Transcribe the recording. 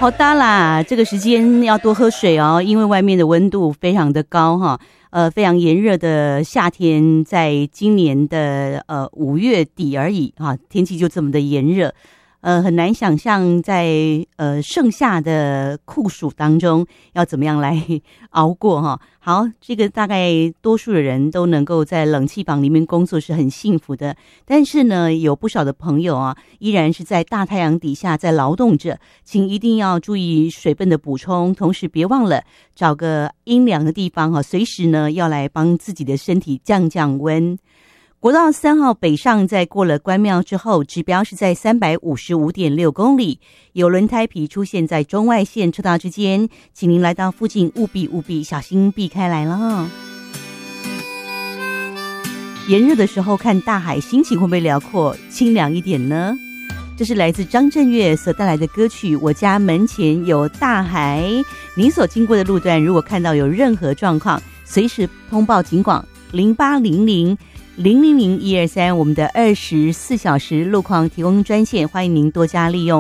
好大啦，这个时间要多喝水哦，因为外面的温度非常的高哈。非常炎热的夏天，在今年的5月底而已啊，天气就这么的炎热。很难想象在盛夏的酷暑当中要怎么样来熬过哈。好，这个大概多数的人都能够在冷气房里面工作是很幸福的，但是呢，有不少的朋友啊，依然是在大太阳底下在劳动着，请一定要注意水分的补充，同时别忘了找个阴凉的地方哈，随时呢要来帮自己的身体降降温。国道3号北上，在过了关庙之后，指标是在355.6公里，有轮胎皮出现在中外线车道之间，请您来到附近务必小心避开来了。炎热的时候看大海，心情会不会辽阔清凉一点呢？这是来自张震岳所带来的歌曲《我家门前有大海》。您所经过的路段，如果看到有任何状况，随时通报警广0800-000-123，我们的24小时路况提供专线，欢迎您多加利用。